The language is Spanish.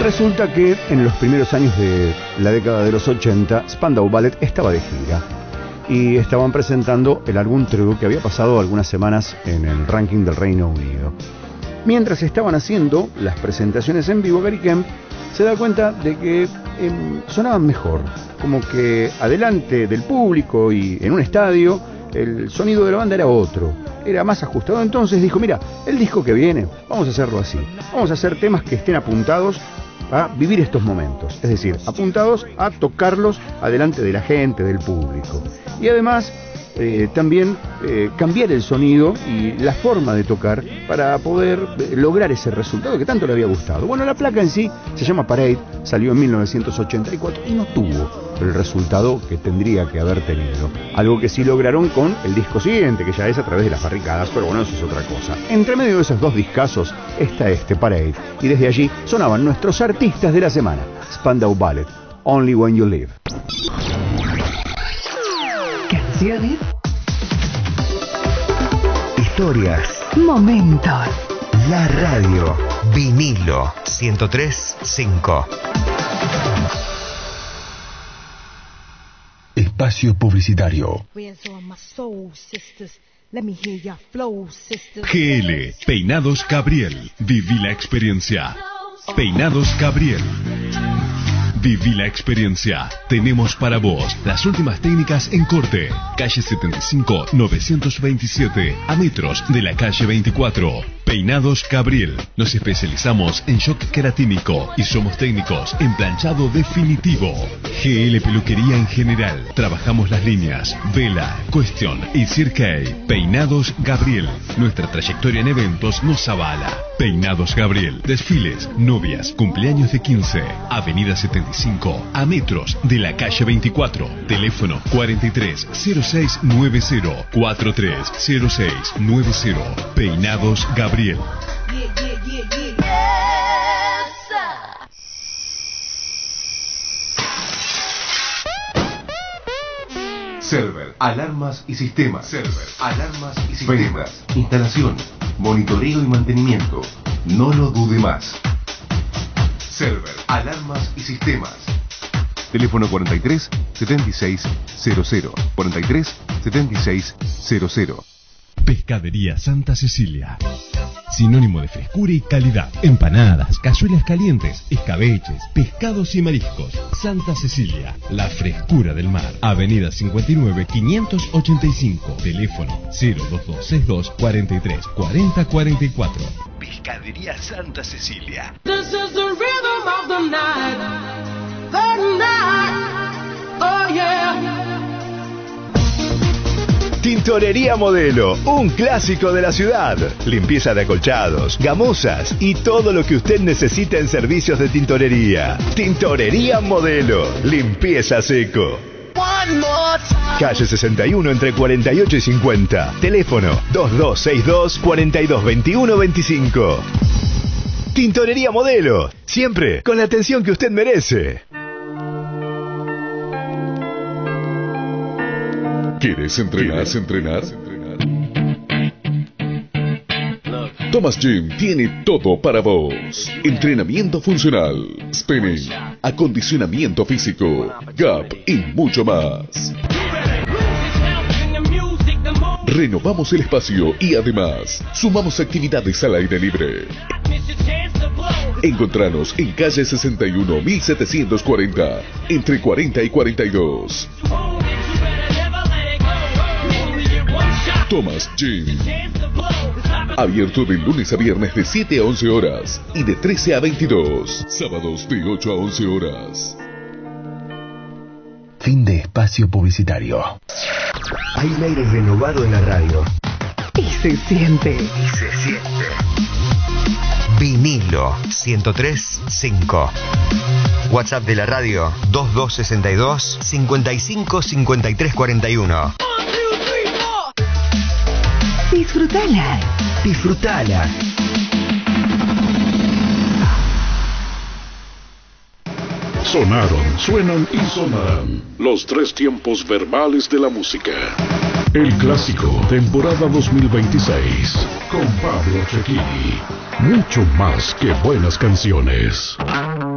Resulta que en los primeros años de la década de los 80, Spandau Ballet estaba de gira y estaban presentando el álbum True, que había pasado algunas semanas en el ranking del Reino Unido. Mientras estaban haciendo las presentaciones en vivo, Gary Kemp se da cuenta de que sonaban mejor, como que adelante del público y en un estadio el sonido de la banda era otro, era más ajustado. Entonces dijo, mira, el disco que viene, vamos a hacerlo así, vamos a hacer temas que estén apuntados a vivir estos momentos, es decir, apuntados a tocarlos adelante de la gente, del público. Y además también cambiar el sonido y la forma de tocar para poder lograr ese resultado que tanto le había gustado. Bueno, la placa en sí se llama Parade, salió en 1984 y no tuvo el resultado que tendría que haber tenido. Algo que sí lograron con el disco siguiente, que ya es A través de las barricadas, pero bueno, eso es otra cosa. Entre medio de esos dos discazos está este Parade, y desde allí sonaban nuestros artistas de la semana. Spandau Ballet, Only When You Live. Canciones, historias, momentos. La radio. Vinilo 103.5. Espacio publicitario. GL Peinados Gabriel. Viví la experiencia. Peinados Gabriel. Viví la experiencia. Tenemos para vos las últimas técnicas en corte. Calle 75, 927, a metros de la calle 24. Peinados Gabriel. Nos especializamos en shock queratínico y somos técnicos en planchado definitivo. GL Peluquería en general. Trabajamos las líneas Vela, Question y Cirque. Peinados Gabriel. Nuestra trayectoria en eventos nos avala. Peinados Gabriel. Desfiles, novias, cumpleaños de 15. Avenida 75, a metros de la calle 24. Teléfono 430690 430690. Peinados Gabriel. Server, alarmas y sistemas. Server, alarmas y sistemas. Ventas, instalación, monitoreo y mantenimiento. No lo dude más. Server, alarmas y sistemas. Teléfono 43 76 00. 43 76 00. Pescadería Santa Cecilia. Sinónimo de frescura y calidad. Empanadas, cazuelas calientes, escabeches, pescados y mariscos. Santa Cecilia, la frescura del mar. Avenida 59 585. Teléfono 02262 43 40 44. Pescadería Santa Cecilia. This is the rhythm of the night. The night. Oh yeah. Tintorería Modelo, un clásico de la ciudad. Limpieza de acolchados, gamosas y todo lo que usted necesita en servicios de tintorería. Tintorería Modelo, limpieza seco. Calle 61 entre 48 y 50. Teléfono 2262 4221 25. Tintorería Modelo, siempre con la atención que usted merece. ¿Quieres entrenar? Thomas Gym tiene todo para vos. Entrenamiento funcional, spinning, acondicionamiento físico, gap y mucho más. Renovamos el espacio y además sumamos actividades al aire libre. Encontranos en calle 61 1740, entre 40 y 42. Thomas Gym. Abierto de lunes a viernes de 7 a 11 horas y de 13 a 22. Sábados de 8 a 11 horas. Fin de espacio publicitario. Hay un aire renovado en la radio. Y se siente. Vinilo 103.5. WhatsApp de la radio 2262 55 53 41. Disfrutala. Sonaron, suenan y sonarán los tres tiempos verbales de la música. El clásico, temporada 2026, con Pablo Cecchini. Mucho más que buenas canciones.